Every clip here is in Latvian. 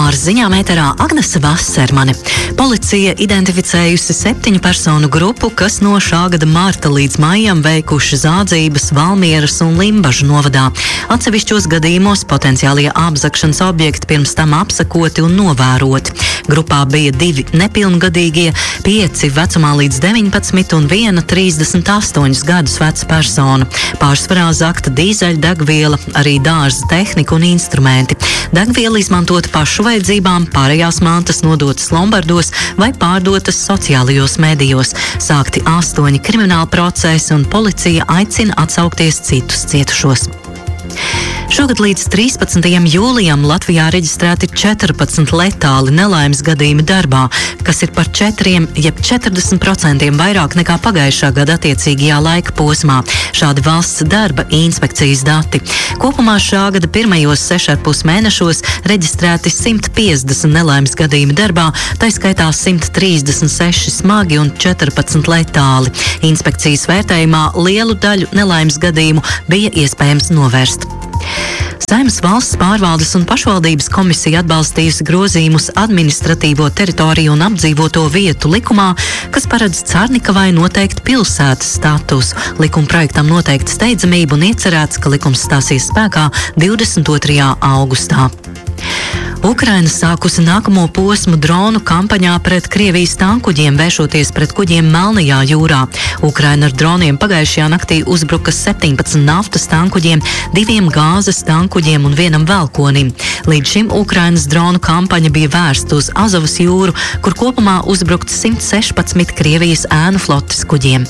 Ar ziņām ēterā Agnese Vassermane. Policija identificējusi 7 personu grupu, kas no šā gada marta līdz maijam veikuši zādzības Valmieras un Limbažu novadā. Atsevišķos gadījumos potenciālie apzakšanas objekti pirms tam apsakoti un novēroti. Grupā bija 2 nepilngadīgie, 5 vecumā līdz 19 un 1 38 gadus veca persona. Pārsvarā zakta dīzeļdegviela, arī dārza tehnika un instrumenti. Degviela izmantota pašu vajadzībām, pārējās mantas nodotas lombardos vai pārdotas sociālajos medijos. Sākti 8 krimināla procesi un policija aicina atsaukties citus cietušos. Šogad līdz 13. jūlijam Latvijā reģistrēti 14 letāli nelaimes gadījumi darbā, kas ir par 4 jeb 40% vairāk nekā pagājušā gada attiecīgajā laika posmā. Šādi valsts darba inspekcijas dati. Kopumā šā gada pirmajos 6,5 mēnešos reģistrēti 150 nelaimes gadījumi darbā, taiskaitā 136 smagi un 14 letāli. Inspekcijas vērtējumā lielu daļu nelaimes gadījumu bija iespējams novērst. Saeimas valsts pārvaldes un pašvaldības komisija atbalstījusi grozījumus administratīvo teritoriju un apdzīvoto vietu likumā, kas paredz Carnikavai noteikt pilsētas statusu. Likuma projektam noteikta steidzamība un iecerēts, ka likums stāsies spēkā 22. augustā. Ukraina sākusi nākamo posmu dronu kampaņā pret Krievijas tankuģiem, vēršoties pret kuģiem Melnajā jūrā. Ukraina ar droniem pagājušajā naktī uzbruka 17 naftas tankuģiem, 2 gāzes tankuģiem un 1 velkonim. Līdz šim Ukrainas dronu kampaņa bija vērsta uz Azovas jūru, kur kopumā uzbrukt 116 Krievijas ēnu flotes kuģiem.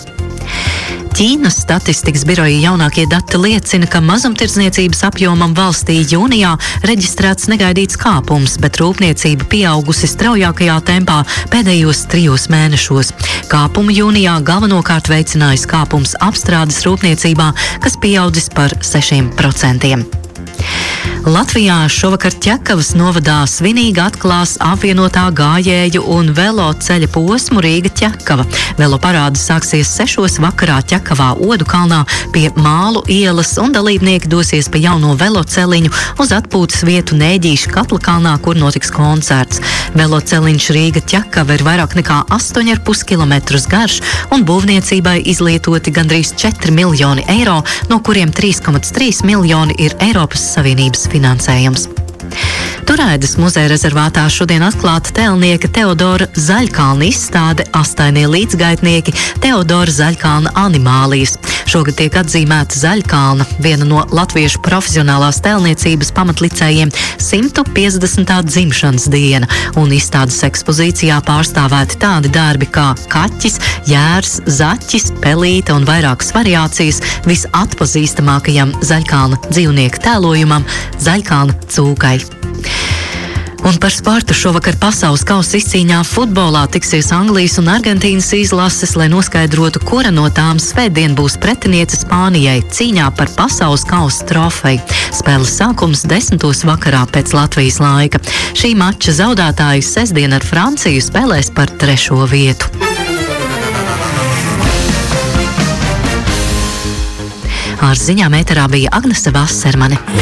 Ķīnas statistikas biroja jaunākie dati liecina, ka mazumtirdzniecības apjomam valstī jūnijā reģistrēts negaidīts kāpums, bet rūpniecība pieaugusi straujākajā tempā pēdējos 3 mēnešos. Kāpumu jūnijā galvenokārt veicinājis kāpums apstrādes rūpniecībā, kas pieaudzis par 6%. Latvijā šovakar Ķekavas novadā svinīgi atklās apvienotā gājēju un velo ceļa posmu Rīga-Ķekava. Velo parāde sāksies 6 vakarā Ķekavā Odukalnā pie Mālu ielas un dalībnieki dosies pa jauno velo celiņu uz atpūtas vietu Nēģīša Katlakalnā, kur notiks koncerts. Velo celiņš Rīga-Ķekava ir vairāk nekā 8,5 km garš un būvniecībai izlietoti gandrīz 4 miljoni eiro, no kuriem 3,3 miljoni ir Eiropas Savienības finansējums. Turaidas muzeja rezervātā šodien atklāta tēlnieka Teodora Zaļkalna izstāde Astainie līdzgaitnieki Teodora Zaļkalna animālijas. Šogad tiek atzīmēta Zaļkalna, viena no latviešu profesionālās tēlniecības pamatlicējiem 150. dzimšanas diena, un izstādes ekspozīcijā pārstāvēti tādi darbi kā kaķis, jērs, zaķis, pelīte un vairākas variācijas visatpazīstamākajam Zaļkalna dzīvnieku tēlojumam Zaļkalna cūkai. Un par sportu šovakar pasaules kausa izcīņā futbolā tiksies Anglijas un Argentīnas izlases, lai noskaidrotu, kura no tām svētdien būs pretiniece Spānijai cīņā par pasaules kausa trofeju. Spēles sākums 10. vakarā pēc Latvijas laika. Šī mača zaudētāji sestdien ar Franciju spēlēs par 3. vietu. Ar ziņām ēterā bija Agnese Vassermane.